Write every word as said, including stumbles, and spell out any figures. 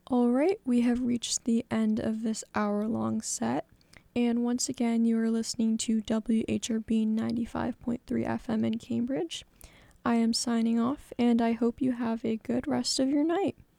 Alright, we have reached the end of this hour long set. And once again, you are listening to W H R B ninety-five point three F M in Cambridge. I am signing off, and I hope you have a good rest of your night.